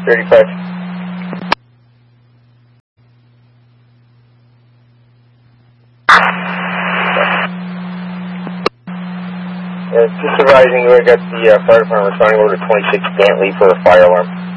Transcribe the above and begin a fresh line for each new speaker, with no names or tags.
35. Just advising, we got the fire department responding over to 26 Dantley for a fire alarm.